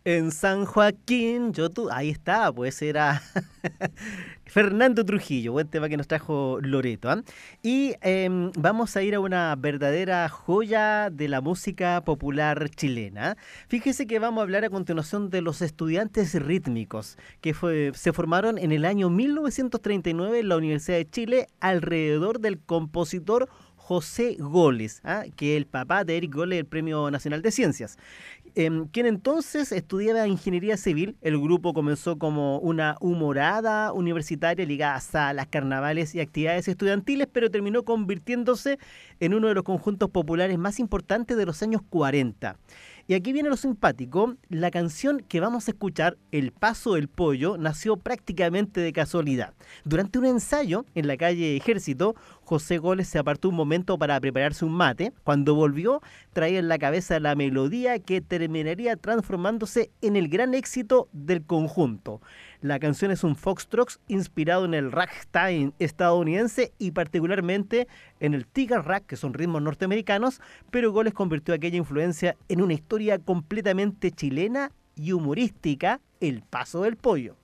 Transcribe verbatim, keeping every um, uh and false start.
En San Joaquín, yo tú, ahí está, pues era Fernando Trujillo, buen tema que nos trajo Loreto. ¿Ah? Y em, vamos a ir a una verdadera joya de la música popular chilena. Fíjese que vamos a hablar a continuación de los estudiantes rítmicos, que fue- se formaron en el año mil novecientos treinta y nueve en la Universidad de Chile alrededor del compositor José Goles, ¿ah? Que es el papá de Eric Goles, el Premio Nacional de Ciencias. Em, quien entonces estudiaba ingeniería civil. El grupo comenzó como una humorada universitaria ligada a salas, carnavales y actividades estudiantiles, pero terminó convirtiéndose en uno de los conjuntos populares más importantes de los años cuarenta. Y aquí viene lo simpático, la canción que vamos a escuchar, El Paso del Pollo, nació prácticamente de casualidad. Durante un ensayo en la calle Ejército, José Goles se apartó un momento para prepararse un mate. Cuando volvió, traía en la cabeza la melodía que terminaría transformándose en el gran éxito del conjunto. La canción es un foxtrot inspirado en el ragtime estadounidense y particularmente en el tiger rag, que son ritmos norteamericanos, pero Goles convirtió aquella influencia en una historia completamente chilena y humorística, El Paso del Pollo.